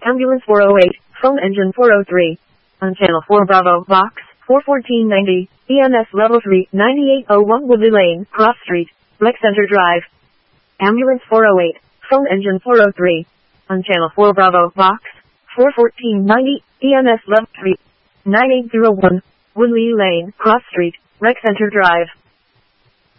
Ambulance 408, phone engine 403. On channel 4 Bravo, box 41490, EMS level 3, 9801 Woodley Lane, Cross Street, Rec Center Drive. Ambulance 408, phone engine 403. On channel 4 Bravo, box 41490, EMS level 3, 9801 Woodley Lane, Cross Street, Rec Center Drive.